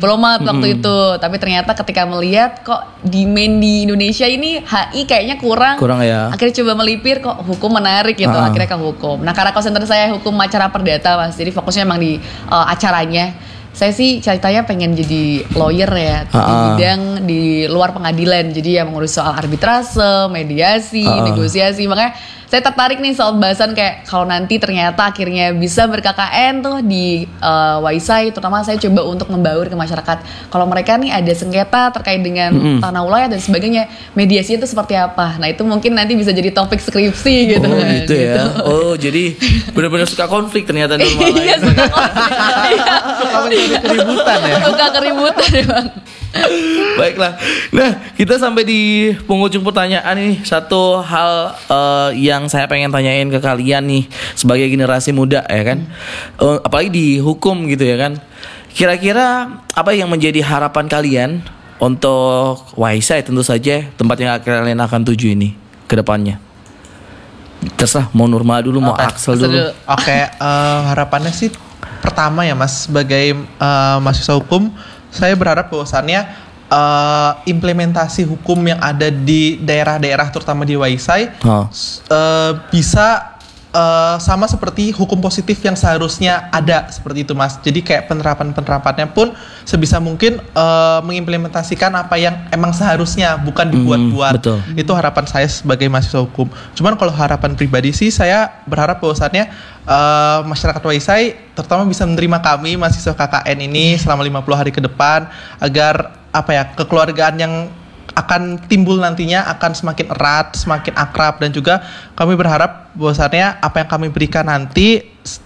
diplomat waktu itu. Tapi ternyata ketika melihat kok demand di Indonesia ini HI kayaknya kurang ya. Akhirnya coba melipir, kok hukum menarik gitu. Akhirnya ke hukum. Nah, karena konsentrasi saya hukum acara perdata, Mas. Jadi fokusnya emang di acaranya. Saya sih ceritanya pengen jadi lawyer ya, di bidang di luar pengadilan. Jadi ya mengurus soal arbitrase, mediasi, negosiasi. Makanya saya tertarik nih soal bahasan kayak kalau nanti ternyata akhirnya bisa ber-KKN tuh di Waisai, terutama saya coba untuk membaur ke masyarakat. Kalau mereka nih ada sengketa terkait dengan tanah wilayah dan sebagainya, mediasinya itu seperti apa? Nah, itu mungkin nanti bisa jadi topik skripsi gitu kan. Gitu ya. Gitu. Oh, jadi benar-benar suka konflik ternyata Nurmala. Iya, suka konflik. Suka keributan ya. Suka keributan ya, Bang. Baiklah. Nah, kita sampai di penghujung pertanyaan nih. Satu hal yang saya pengen tanyain ke kalian nih sebagai generasi muda ya kan. Apalagi di hukum gitu ya kan. Kira-kira apa yang menjadi harapan kalian untuk Waisai tentu saja tempat yang kalian akan tuju ini ke depannya? Terserah, mau Nurmala dulu, mau Axel dulu. Harapannya sih pertama ya Mas, sebagai mahasiswa hukum, saya berharap bahwasannya implementasi hukum yang ada di daerah-daerah terutama di Waisai bisa sama seperti hukum positif yang seharusnya ada seperti itu Mas. Jadi kayak penerapannya pun sebisa mungkin mengimplementasikan apa yang emang seharusnya, bukan dibuat-buat. Itu harapan saya sebagai mahasiswa hukum. Cuman kalau harapan pribadi sih saya berharap bahwasannya masyarakat Waisai terutama bisa menerima kami mahasiswa KKN ini selama 50 hari ke depan, agar kekeluargaan yang akan timbul nantinya akan semakin erat, semakin akrab, dan juga kami berharap bahwasannya apa yang kami berikan nanti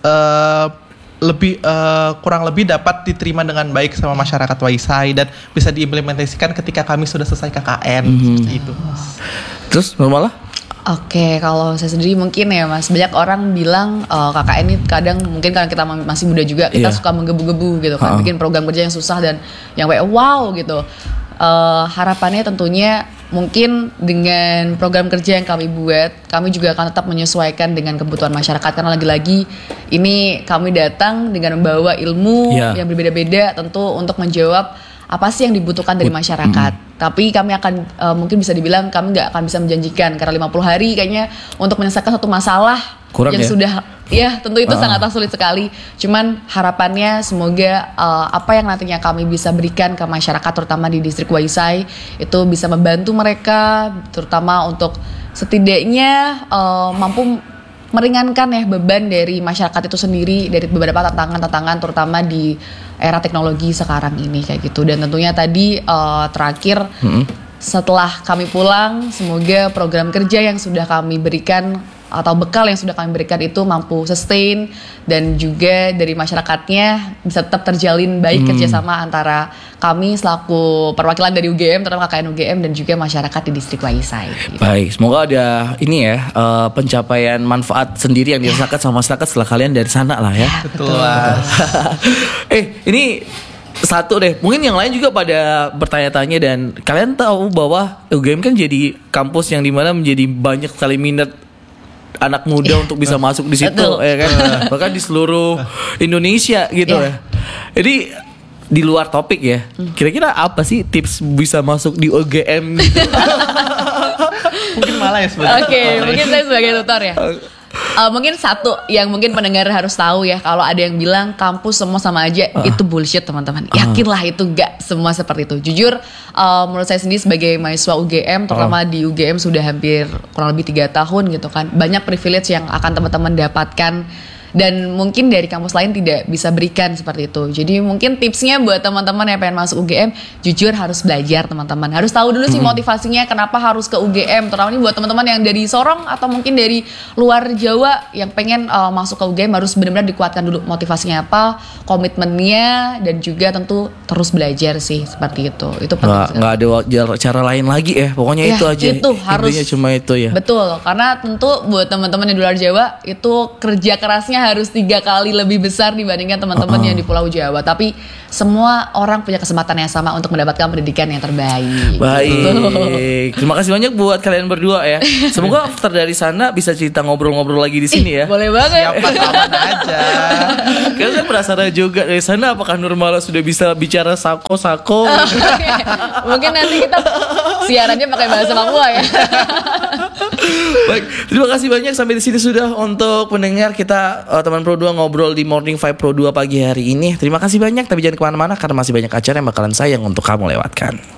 kurang lebih dapat diterima dengan baik sama masyarakat Waisai dan bisa diimplementasikan ketika kami sudah selesai KKN seperti itu. Terus Nurmala? Oke, kalau saya sendiri mungkin ya Mas, banyak orang bilang KKN ini kadang mungkin karena kita masih muda juga, kita suka menggebu-gebu gitu kan, bikin program kerja yang susah dan yang kayak wow gitu. Harapannya tentunya mungkin dengan program kerja yang kami buat, kami juga akan tetap menyesuaikan dengan kebutuhan masyarakat, karena lagi-lagi ini kami datang dengan membawa ilmu yang berbeda-beda tentu untuk menjawab apa sih yang dibutuhkan dari masyarakat. Tapi kami akan mungkin bisa dibilang kami nggak akan bisa menjanjikan, karena 50 hari kayaknya untuk menyelesaikan satu masalah kurang yang sudah tentu itu sangat sulit sekali. Cuman harapannya semoga apa yang nantinya kami bisa berikan ke masyarakat terutama di distrik Waisai itu bisa membantu mereka, terutama untuk setidaknya mampu meringankan ya beban dari masyarakat itu sendiri dari beberapa tantangan terutama di era teknologi sekarang ini kayak gitu. Dan tentunya tadi terakhir setelah kami pulang, semoga program kerja yang sudah kami berikan atau bekal yang sudah kami berikan itu mampu sustain, dan juga dari masyarakatnya bisa tetap terjalin baik kerjasama antara kami selaku perwakilan dari UGM, terutama KKN UGM, dan juga masyarakat di distrik Waisai gitu. Baik, semoga ada ini ya pencapaian manfaat sendiri yang dirasakan sama masyarakat setelah kalian dari sana lah ya. Betul. Ini satu deh, mungkin yang lain juga pada bertanya-tanya, dan kalian tahu bahwa UGM kan jadi kampus yang dimana menjadi banyak sekali minat anak muda untuk bisa masuk di situ ya kan, bahkan di seluruh Indonesia gitu ya. Jadi di luar topik ya, kira-kira apa sih tips bisa masuk di UGM gitu? Mungkin malah ya sebagai mungkin saya sebagai tutor ya. Mungkin satu yang mungkin pendengar harus tahu ya, kalau ada yang bilang kampus semua sama aja, itu bullshit teman-teman. Yakinlah itu gak semua seperti itu. Jujur menurut saya sendiri sebagai mahasiswa UGM, terutama di UGM sudah hampir kurang lebih 3 tahun gitu kan, banyak privilege yang akan teman-teman dapatkan dan mungkin dari kampus lain tidak bisa berikan seperti itu. Jadi mungkin tipsnya buat teman-teman yang pengen masuk UGM, jujur harus belajar teman-teman. Harus tahu dulu sih motivasinya kenapa harus ke UGM. Terutama ini buat teman-teman yang dari Sorong atau mungkin dari luar Jawa yang pengen masuk ke UGM, harus benar-benar dikuatkan dulu motivasinya apa, komitmennya, dan juga tentu terus belajar sih seperti itu. Itu penting. Nggak ada cara lain lagi ya. Pokoknya itu aja. Itu harus. Intinya cuma itu ya. Betul, karena tentu buat teman-teman di luar Jawa itu kerja kerasnya harus 3 kali lebih besar dibandingkan teman-teman yang di Pulau Jawa. Tapi semua orang punya kesempatan yang sama untuk mendapatkan pendidikan yang terbaik. Baik, terima kasih banyak buat kalian berdua ya. Semoga after dari sana bisa cerita ngobrol-ngobrol lagi di sini ya. Boleh banget. Siapa kapan aja. Karena saya penasaran juga dari sana apakah Nurmala sudah bisa bicara sako-sako. Mungkin nanti kita siarannya pakai bahasa Papua ya. Baik, terima kasih banyak sampai di sini sudah untuk pendengar kita teman Pro 2 ngobrol di Morning Vibe Pro 2 pagi hari ini. Terima kasih banyak, tapi jangan kemana-mana karena masih banyak acara yang bakalan sayang untuk kamu lewatkan.